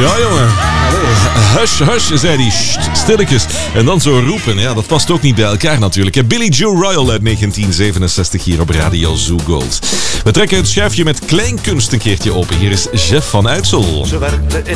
Ja, jongen. Hush, hush, zei hij. Stilletjes. En dan zo roepen. Ja, dat past ook niet bij elkaar natuurlijk. Billy Joe Royal uit 1967 hier op Radio Zoo Gold. We trekken het schuifje met kleinkunst een keertje open. Hier is Jeff van Uitsel. Ze werkte in